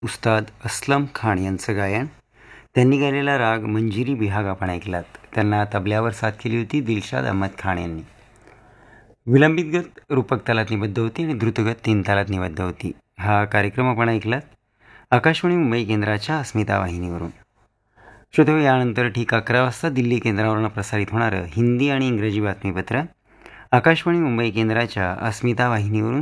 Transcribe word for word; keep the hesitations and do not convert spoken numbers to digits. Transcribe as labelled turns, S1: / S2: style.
S1: उस्ताद असलम खान यांचं गायन. त्यांनी गायलेला राग मंजिरी बिहाग आपण ऐकलात. त्यांना तबल्यावर साथ केली होती दिलशाद अहमद खान यांनी. विलंबित गत रूपक तालात निबद्ध होती आणि द्रुतगत तीन तालात निबद्ध होती. हा कार्यक्रम आपण ऐकलात आकाशवाणी मुंबई केंद्राच्या अस्मिता वाहिनीवरून. श्रोते, यानंतर ठीक अकरा वाजता दिल्ली केंद्रावरून प्रसारित होणारं हिंदी आणि इंग्रजी बातमीपत्र आकाशवाणी मुंबई केंद्राच्या अस्मिता वाहिनीवरून